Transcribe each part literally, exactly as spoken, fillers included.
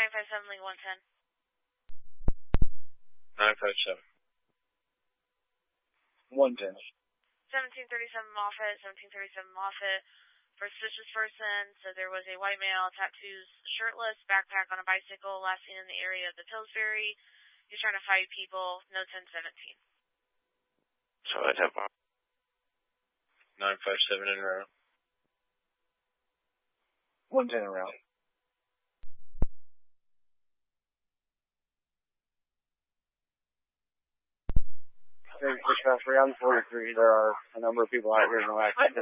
nine five seven, Link one ten. nine five seven. one ten. seventeen thirty-seven Moffett, seventeen thirty-seven Moffett. For suspicious person, so there was a white male, tattoos, shirtless, backpack on a bicycle, last seen in the area of the Pillsbury. He's trying to fight people, no ten seventeen. So I have nine five seven in route. one ten in route. Push fast around forty-three. There are a number of people out here no accident.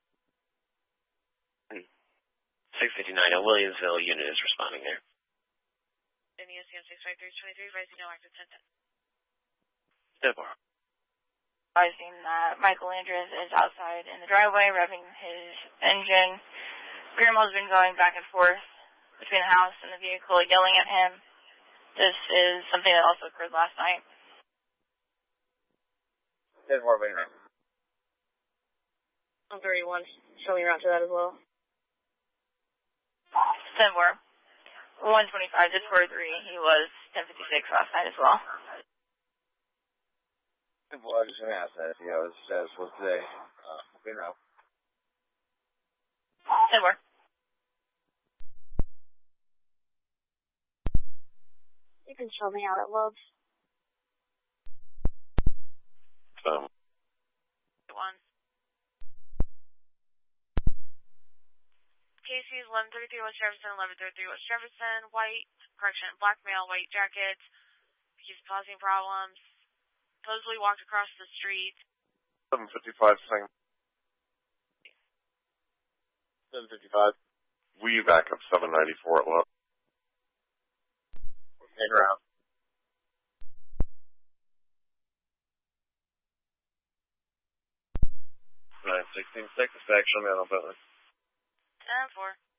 six fifty-nine, a Williamsville unit is responding there. N E S C M six five three twenty-three, advising no active ten ten. Deborah. Advising that Michael Andrews is outside in the driveway, revving his engine. Grandma's been going back and forth between the house and the vehicle, yelling at him. This is something that also occurred last night. ten more right now. I'm thirty-one, showing around to that as well. ten more. one twenty-five to forty-three. He was ten fifty-six last night as well. Well, I just going to ask that, you know, as was today. Uh, you know. ten more. You can show me out at Love's. Um. One. Casey's eleven thirty-three West Jefferson, eleven thirty-three West Jefferson, white, correction, black male, white jacket. He's causing problems. Supposedly walked across the street. seven fifty-five, second. seven fifty-five. Will you back up seven ninety-four at Love? In route. nine sixteen, take the section, man, I'll bet. ten four.